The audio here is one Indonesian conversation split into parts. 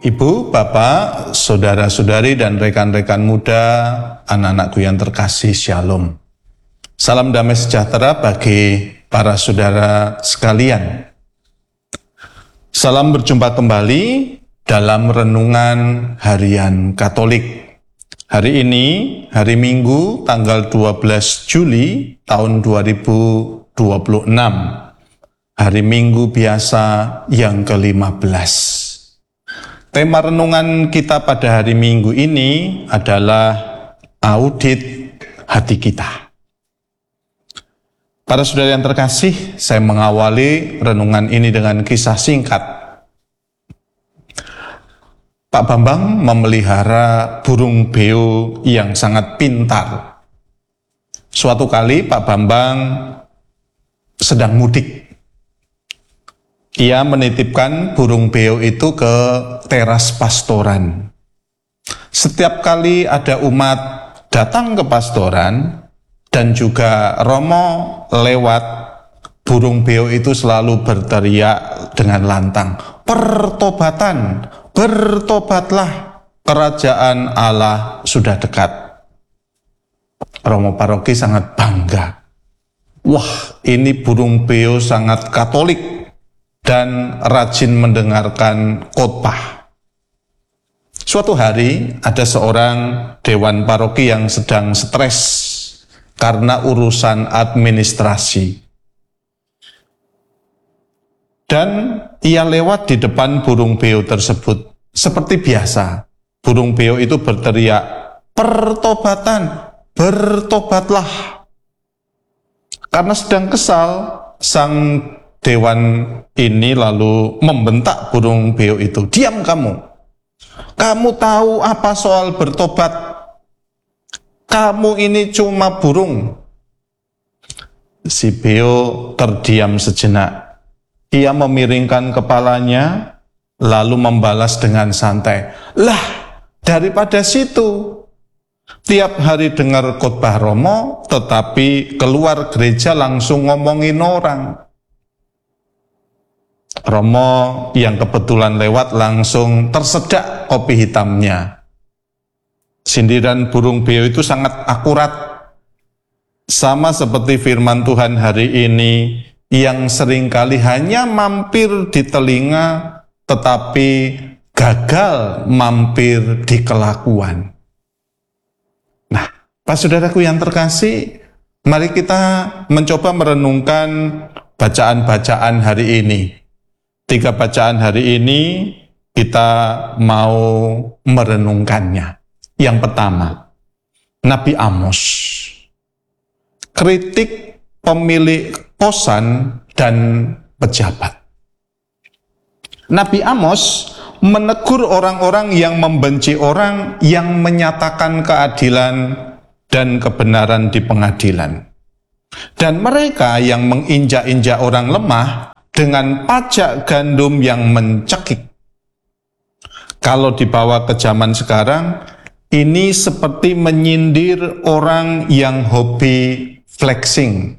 Ibu, Bapak, saudara-saudari dan rekan-rekan muda, anak-anakku yang terkasih, Shalom. Salam damai sejahtera bagi para saudara sekalian. Salam berjumpa kembali dalam renungan harian Katolik. Hari ini, hari Minggu, tanggal 12 Juli tahun 2026. Hari Minggu biasa yang ke-15. Tema renungan kita pada hari Minggu ini adalah audit hati kita. Para saudara yang terkasih, saya mengawali renungan ini dengan kisah singkat. Pak Bambang memelihara burung beo yang sangat pintar. Suatu kali Pak Bambang sedang mudik. Ia menitipkan burung beo itu ke teras pastoran. Setiap kali ada umat datang ke pastoran dan juga Romo lewat, burung beo itu selalu berteriak dengan lantang, "Pertobatan, bertobatlah, kerajaan Allah sudah dekat." Romo paroki sangat bangga. Wah, ini burung beo sangat Katolik dan rajin mendengarkan khotbah. Suatu hari ada seorang dewan paroki yang sedang stres karena urusan administrasi. Dan ia lewat di depan burung beo tersebut. Seperti biasa, burung beo itu berteriak, "Pertobatan, bertobatlah." Karena sedang kesal, sang dewan ini lalu membentak burung beo itu, "Diam kamu! Kamu tahu apa soal bertobat? Kamu ini cuma burung." Si beo terdiam sejenak. Ia memiringkan kepalanya, lalu membalas dengan santai, "Lah, daripada situ. Tiap hari dengar khotbah Romo, tetapi keluar gereja langsung ngomongin orang." Romo yang kebetulan lewat langsung tersedak kopi hitamnya. Sindiran burung beo itu sangat akurat. Sama seperti firman Tuhan hari ini yang seringkali hanya mampir di telinga tetapi gagal mampir di kelakuan. Nah, Pak saudaraku yang terkasih, mari kita mencoba merenungkan bacaan-bacaan hari ini. 3 bacaan hari ini kita mau merenungkannya. Yang pertama, Nabi Amos. Kritik pemilik kosan dan pejabat. Nabi Amos menegur orang-orang yang membenci orang yang menyatakan keadilan dan kebenaran di pengadilan. Dan mereka yang menginjak-injak orang lemah dengan pajak gandum yang mencekik. Kalau dibawa ke zaman sekarang, ini seperti menyindir orang yang hobi flexing.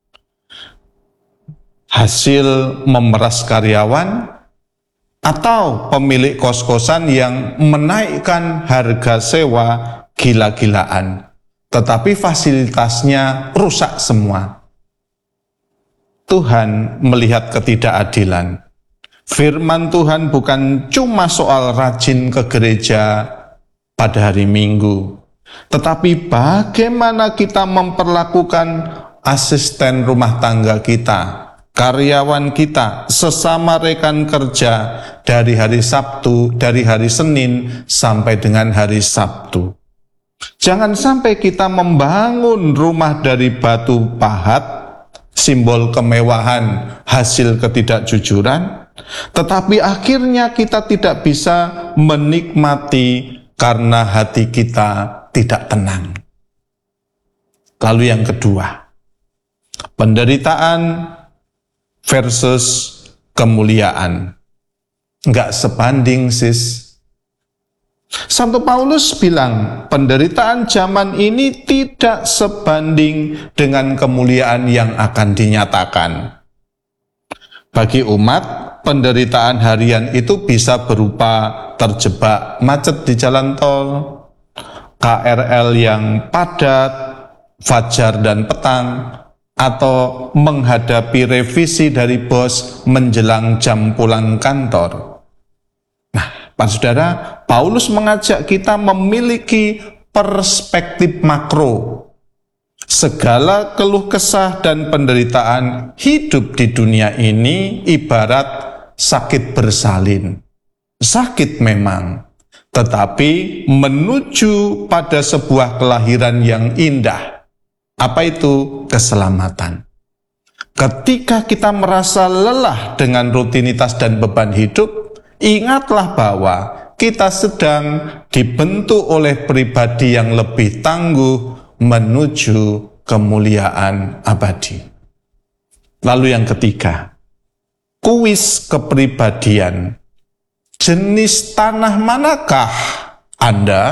Hasil memeras karyawan, atau pemilik kos-kosan yang menaikkan harga sewa gila-gilaan, tetapi fasilitasnya rusak semua. Tuhan melihat ketidakadilan. Firman Tuhan bukan cuma soal rajin ke gereja pada hari Minggu, tetapi bagaimana kita memperlakukan asisten rumah tangga kita, karyawan kita, sesama rekan kerja dari hari Sabtu, dari hari Senin sampai dengan hari Sabtu. Jangan sampai kita membangun rumah dari batu pahat, simbol kemewahan, hasil ketidakjujuran, tetapi akhirnya kita tidak bisa menikmati karena hati kita tidak tenang. Lalu yang kedua, penderitaan versus kemuliaan. Enggak sebanding, sis. Santo Paulus bilang, penderitaan zaman ini tidak sebanding dengan kemuliaan yang akan dinyatakan. Bagi umat, penderitaan harian itu bisa berupa terjebak macet di jalan tol, KRL yang padat, fajar dan petang, atau menghadapi revisi dari bos menjelang jam pulang kantor. Nah, Pak Saudara, Paulus mengajak kita memiliki perspektif makro. Segala keluh kesah dan penderitaan hidup di dunia ini ibarat sakit bersalin. Sakit memang, tetapi menuju pada sebuah kelahiran yang indah. Apa itu? Keselamatan. Ketika kita merasa lelah dengan rutinitas dan beban hidup, ingatlah bahwa kita sedang dibentuk oleh pribadi yang lebih tangguh menuju kemuliaan abadi. Lalu yang ketiga, kuis kepribadian. Jenis tanah manakah Anda?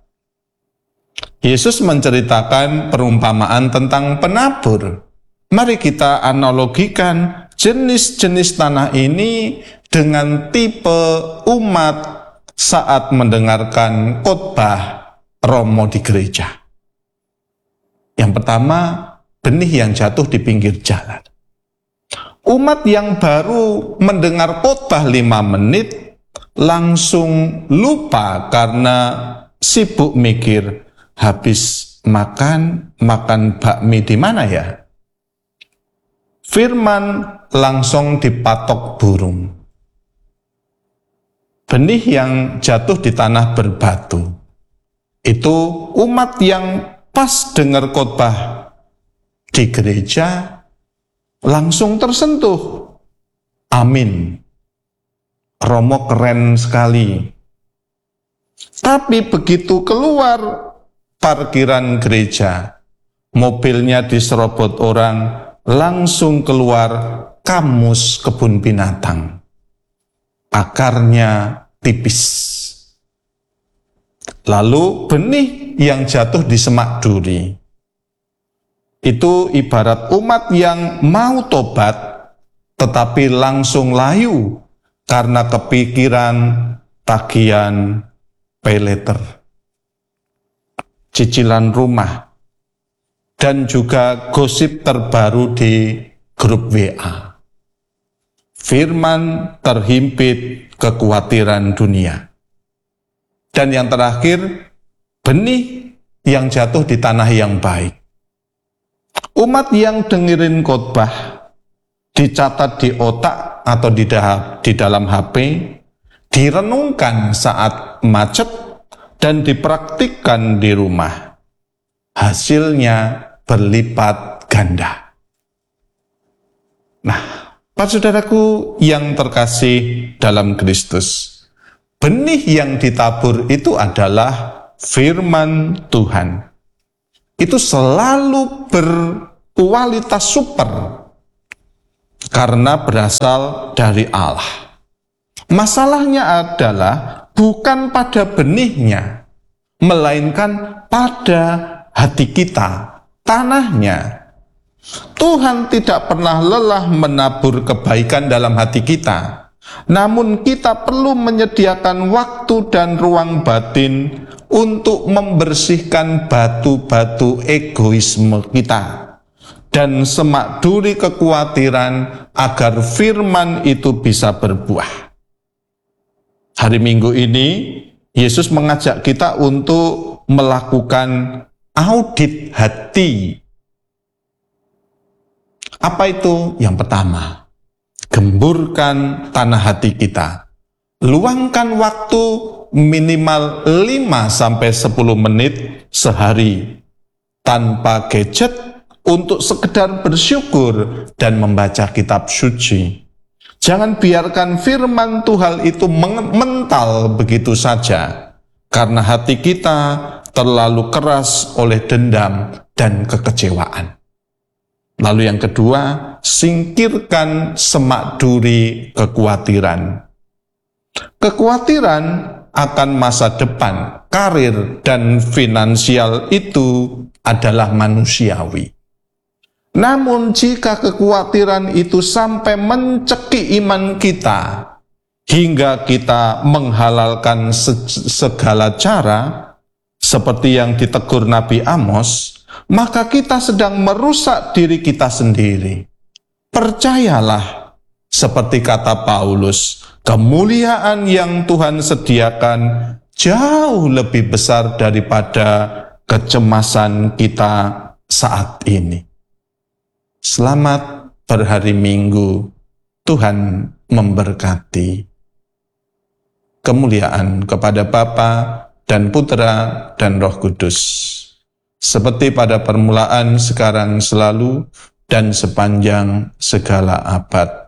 Yesus menceritakan perumpamaan tentang penabur. Mari kita analogikan jenis-jenis tanah ini dengan tipe umat saat mendengarkan khotbah Romo di gereja. Yang pertama, benih yang jatuh di pinggir jalan. Umat yang baru mendengar khotbah 5 menit langsung lupa karena sibuk mikir, habis makan bakmi di mana ya? Firman langsung dipatok burung. Benih yang jatuh di tanah berbatu. Itu umat yang pas dengar khotbah di gereja langsung tersentuh. Amin. Romo keren sekali. Tapi begitu keluar parkiran gereja, mobilnya diserobot orang, langsung keluar kamus kebun binatang. Akarnya tipis. Lalu benih yang jatuh di semak duri. Itu ibarat umat yang mau tobat, tetapi langsung layu karena kepikiran tagihan pay later, cicilan rumah, dan juga gosip terbaru di grup WA. Firman terhimpit kekhawatiran dunia. Dan yang terakhir, benih yang jatuh di tanah yang baik. Umat yang dengerin khotbah, dicatat di otak atau di dalam HP, direnungkan saat macet, dan dipraktikkan di rumah. Hasilnya berlipat ganda. Nah, Pak Saudaraku yang terkasih dalam Kristus, benih yang ditabur itu adalah firman Tuhan. Itu selalu berkualitas super karena berasal dari Allah. Masalahnya adalah bukan pada benihnya, melainkan pada hati kita, tanahnya. Tuhan tidak pernah lelah menabur kebaikan dalam hati kita. Namun kita perlu menyediakan waktu dan ruang batin untuk membersihkan batu-batu egoisme kita dan semak duri kekhawatiran agar firman itu bisa berbuah. Hari Minggu ini, Yesus mengajak kita untuk melakukan audit hati. Apa itu? Yang pertama, gemburkan tanah hati kita. Luangkan waktu minimal 5-10 menit sehari tanpa gadget untuk sekedar bersyukur dan membaca kitab suci. Jangan biarkan firman Tuhan itu mental begitu saja, karena hati kita terlalu keras oleh dendam dan kekecewaan. Lalu yang kedua, singkirkan semak duri kekhawatiran. Kekhawatiran akan masa depan, karir, dan finansial itu adalah manusiawi. Namun jika kekhawatiran itu sampai mencekik iman kita, hingga kita menghalalkan segala cara, seperti yang ditegur Nabi Amos, maka kita sedang merusak diri kita sendiri. Percayalah, seperti kata Paulus, kemuliaan yang Tuhan sediakan jauh lebih besar daripada kecemasan kita saat ini. Selamat berhari Minggu, Tuhan memberkati. Kemuliaan kepada Bapa dan Putra dan Roh Kudus, seperti pada permulaan, sekarang, selalu, dan sepanjang segala abad.